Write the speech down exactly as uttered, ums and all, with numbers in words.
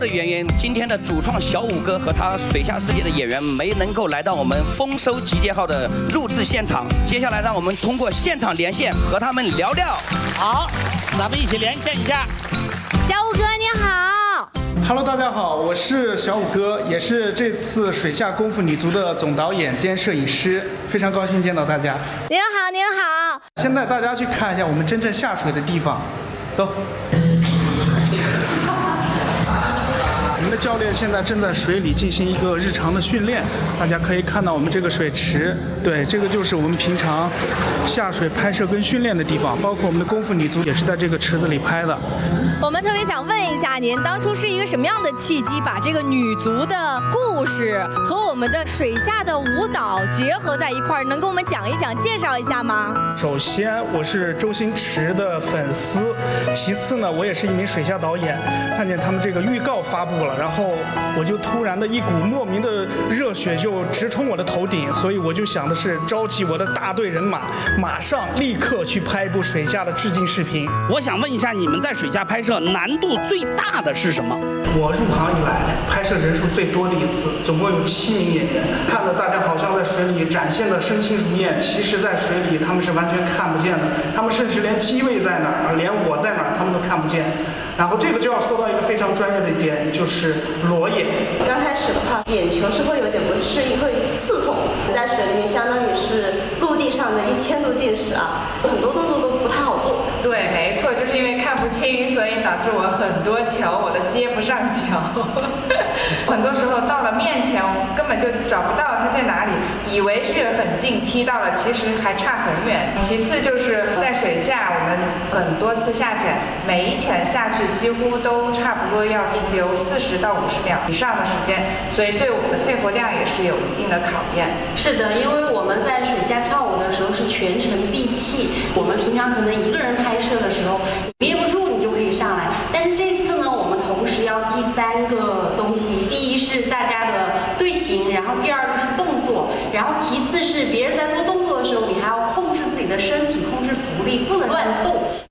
的原因，今天的主创小五哥和他水下世界的演员没能够来到我们丰收集结号的录制现场。接下来，让我们通过现场连线和他们聊聊。 好，咱们一起连线一下。 小五哥你好。 Hello， 大家好，我是小五哥，也是这次水下功夫女足的总导演兼摄影师，非常高兴见到大家。 您好，您好。 先带大家去看一下我们真正下水的地方，走。我们的教练现在正在水里进行一个日常的训练，大家可以看到我们这个水池，对，这个就是我们平常下水拍摄跟训练的地方，包括我们的功夫女足也是在这个池子里拍的。 我们特别想问一下您，当初是一个什么样的契机，把这个女足的故事和我们的水下的舞蹈结合在一块儿，能跟我们讲一讲、介绍一下吗？ 首先，我是周星驰的粉丝，其次呢，我也是一名水下导演，看见他们这个预告发布了，然后我就突然的一股莫名的热血就直冲我的头顶，所以我就想的是召集我的大队人马，马上立刻去拍一部水下的致敬视频。 我想问一下，你们在水下拍摄难度最大的是什么？ 我入行以来拍摄人数最多的一次，总共有七名演员，看着大家好像在水里展现的身轻如燕，其实在水里他们是完全看不见的，他们甚至连机位在哪儿，连我在哪儿他们都看不见。然后这个就要说到一个非常专业的点，就是裸眼。 刚开始的话，眼球是会有点不适应，会刺痛，在水里面相当于是陆地上的一千度近视啊，很多动作都不太好做。 对，没错，就是因为看不清，所以导致我很多球我都接不上球。很多时候到了面前，根本就找不到它在哪里，以为是很近踢到了，其实还差很远。其次就是在水下，我们很多次下潜，每一潜下去几乎都差不多要停留四十到五十秒以上的时间，所以对我们的肺活量也是有一定的考验。 是的，因为我们在水下跳舞的时候是全程闭气，我们平常可能一个人拍摄的时候憋不住你就可以上来，但是这次呢，我们同时要记三个东西，第一是大家的队形，然后第二个是动作，然后其次是别人在做动作的时候，你还要控制自己的身体，控制浮力，不能乱动。